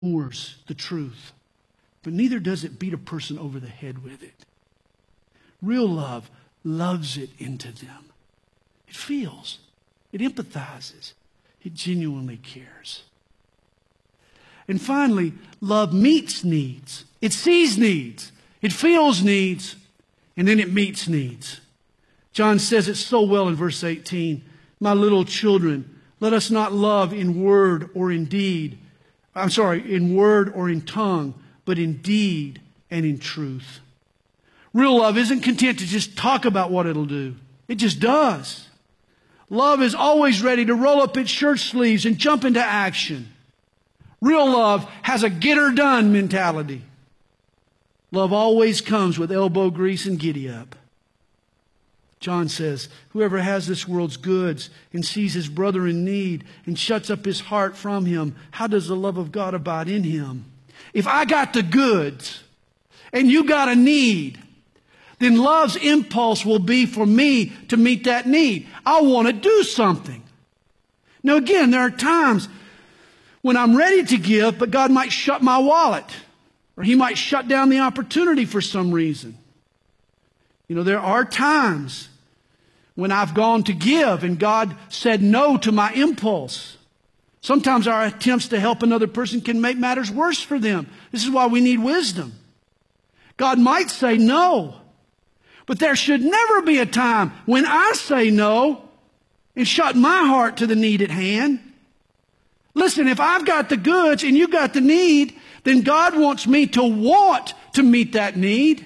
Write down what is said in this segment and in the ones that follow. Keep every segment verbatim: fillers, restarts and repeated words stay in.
ignores the truth, but neither does it beat a person over the head with it. Real love loves it into them. It feels. It empathizes. It genuinely cares. And finally, love meets needs. It sees needs. It feels needs. And then it meets needs. John says it so well in verse eighteen. My little children, let us not love in word or in deed. I'm sorry, in word or in tongue, but in deed and in truth. Real love isn't content to just talk about what it'll do. It just does. Love is always ready to roll up its shirt sleeves and jump into action. Real love has a get her done mentality. Love always comes with elbow grease and giddy up. John says, whoever has this world's goods and sees his brother in need and shuts up his heart from him, how does the love of God abide in him? If I got the goods and you got a need, then love's impulse will be for me to meet that need. I want to do something. Now again, there are times when I'm ready to give, but God might shut my wallet, or He might shut down the opportunity for some reason. You know, there are times when I've gone to give and God said no to my impulse. Sometimes our attempts to help another person can make matters worse for them. This is why we need wisdom. God might say no, but there should never be a time when I say no and shut my heart to the need at hand. Listen, if I've got the goods and you got the need, then God wants me to want to meet that need.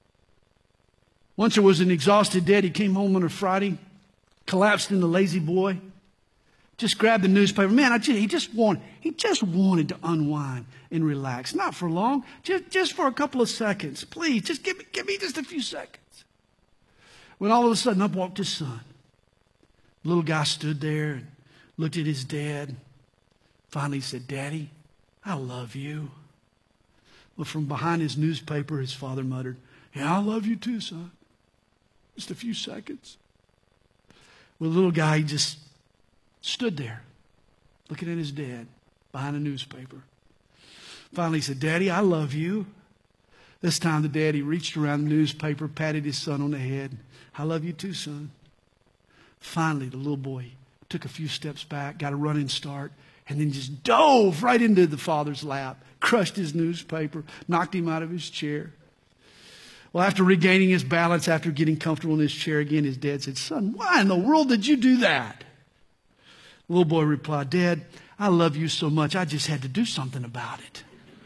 Once there was an exhausted dad. He came home on a Friday, collapsed in the lazy boy, just grabbed the newspaper. Man, I just, he just wanted, he just wanted to unwind and relax. Not for long, just, just for a couple of seconds. Please, just give me, give me just a few seconds. When all of a sudden up walked his son. The little guy stood there and looked at his dad. Finally he said, Daddy, I love you. Well, from behind his newspaper, his father muttered, yeah, I love you too, son. Just a few seconds. Well, the little guy just stood there, looking at his dad behind a newspaper. Finally he said, Daddy, I love you. This time the daddy reached around the newspaper, patted his son on the head. I love you too, son. Finally, the little boy took a few steps back, got a running start, and then just dove right into the father's lap, crushed his newspaper, knocked him out of his chair. Well, after regaining his balance, after getting comfortable in his chair again, his dad said, Son, why in the world did you do that? The little boy replied, Dad, I love you so much, I just had to do something about it.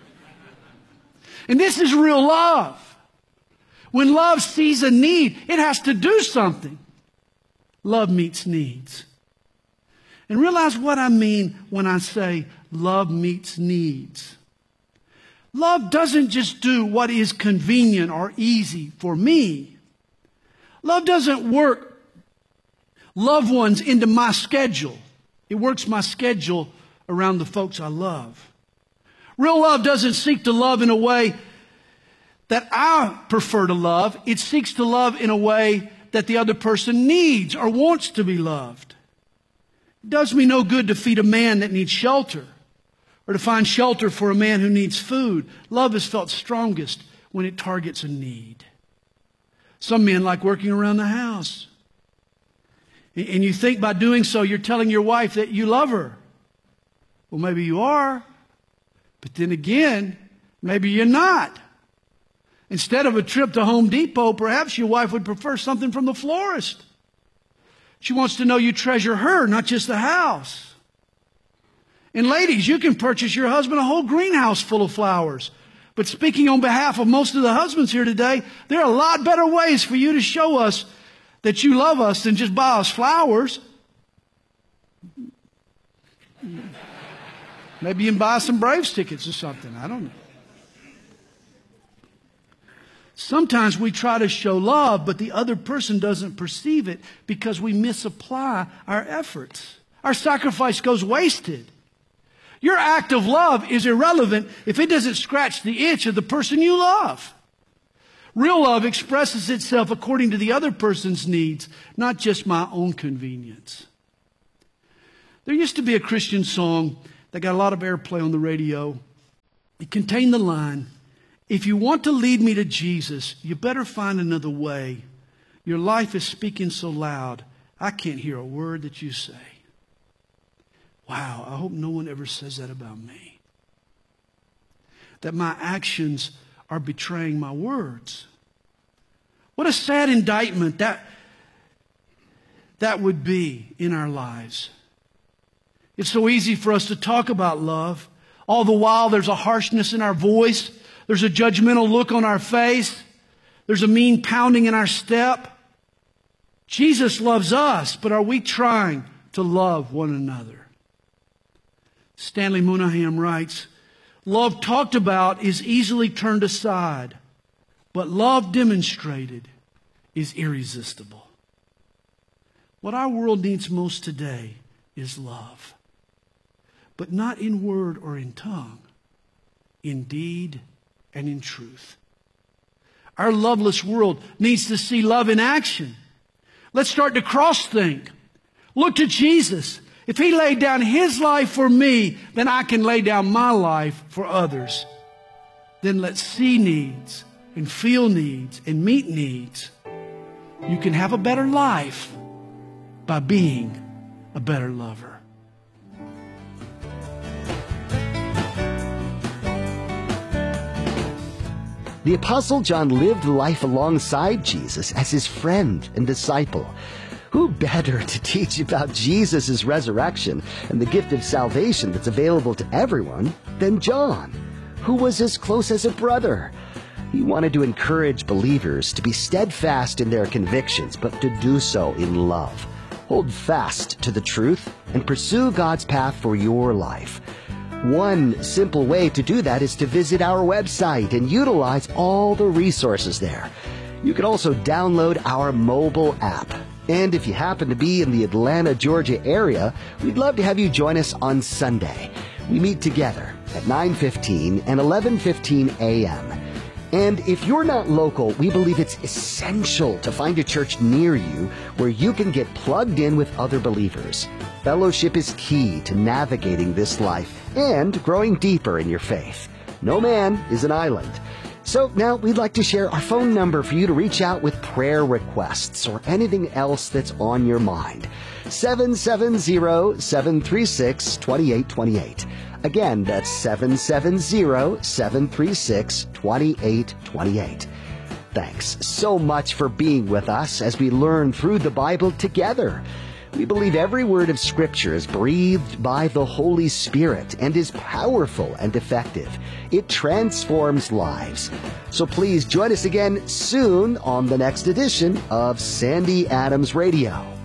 And this is real love. When love sees a need, it has to do something. Love meets needs. And realize what I mean when I say love meets needs. Love doesn't just do what is convenient or easy for me. Love doesn't work loved ones into my schedule. It works my schedule around the folks I love. Real love doesn't seek to love in a way that I prefer to love. It seeks to love in a way that the other person needs or wants to be loved. It does me no good to feed a man that needs shelter or to find shelter for a man who needs food. Love is felt strongest when it targets a need. Some men like working around the house. And you think by doing so you're telling your wife that you love her. Well, maybe you are. But then again, maybe you're not. Instead of a trip to Home Depot, perhaps your wife would prefer something from the florist. She wants to know you treasure her, not just the house. And ladies, you can purchase your husband a whole greenhouse full of flowers. But speaking on behalf of most of the husbands here today, there are a lot better ways for you to show us that you love us than just buy us flowers. Maybe you can buy some Braves tickets or something. I don't know. Sometimes we try to show love, but the other person doesn't perceive it because we misapply our efforts. Our sacrifice goes wasted. Your act of love is irrelevant if it doesn't scratch the itch of the person you love. Real love expresses itself according to the other person's needs, not just my own convenience. There used to be a Christian song that got a lot of airplay on the radio. It contained the line, if you want to lead me to Jesus, you better find another way. Your life is speaking so loud, I can't hear a word that you say. Wow, I hope no one ever says that about me. That my actions are betraying my words. What a sad indictment that, that would be in our lives. It's so easy for us to talk about love. All the while there's a harshness in our voice. There's a judgmental look on our face. There's a mean pounding in our step. Jesus loves us, but are we trying to love one another? Stanley Moonaham writes, love talked about is easily turned aside, but love demonstrated is irresistible. What our world needs most today is love, but not in word or in tongue, in deed and in truth. Our loveless world needs to see love in action. Let's start to cross-think. Look to Jesus. If He laid down His life for me, then I can lay down my life for others. Then let's see needs and feel needs and meet needs. You can have a better life by being a better lover. The Apostle John lived life alongside Jesus as his friend and disciple. Who better to teach about Jesus' resurrection and the gift of salvation that's available to everyone than John, who was as close as a brother? He wanted to encourage believers to be steadfast in their convictions, but to do so in love. Hold fast to the truth and pursue God's path for your life. One simple way to do that is to visit our website and utilize all the resources there. You can also download our mobile app. And if you happen to be in the Atlanta, Georgia area, we'd love to have you join us on Sunday. We meet together at nine fifteen and eleven fifteen a.m. And if you're not local, we believe it's essential to find a church near you where you can get plugged in with other believers. Fellowship is key to navigating this life and growing deeper in your faith. No man is an island. So now we'd like to share our phone number for you to reach out with prayer requests or anything else that's on your mind. seven seven zero, seven three six, two eight two eight. Again, that's seven seven zero, seven three six, two eight two eight. Thanks so much for being with us as we learn through the Bible together. We believe every word of Scripture is breathed by the Holy Spirit and is powerful and effective. It transforms lives. So please join us again soon on the next edition of Sandy Adams Radio.